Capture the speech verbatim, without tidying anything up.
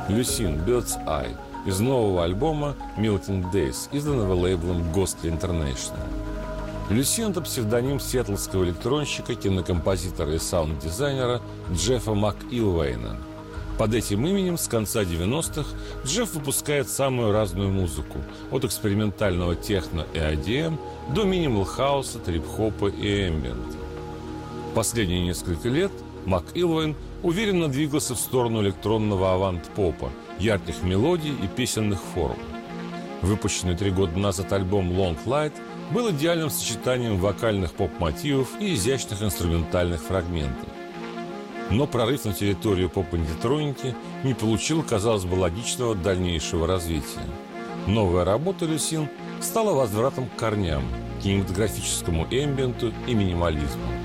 Lucien Bird's Eye из нового альбома Milking Days, изданного лейблом Ghostly International. Люсин – это псевдоним сиэтлского электронщика, кинокомпозитора и саунд-дизайнера Джеффа МакИлвейна. Под этим именем с конца девяностых Джефф выпускает самую разную музыку, от экспериментального техно и ай ди эм до минимал-хауса, трип-хопа и эмбиента. Последние несколько лет МакИлвейн уверенно двигался в сторону электронного авант-попа, ярких мелодий и песенных форм. Выпущенный три года назад альбом Long Light был идеальным сочетанием вокальных поп-мотивов и изящных инструментальных фрагментов. Но прорыв на территорию поп-электроники не получил, казалось бы, логичного дальнейшего развития. Новая работа Люсин стала возвратом к корням, кинематографическому эмбиенту и минимализму.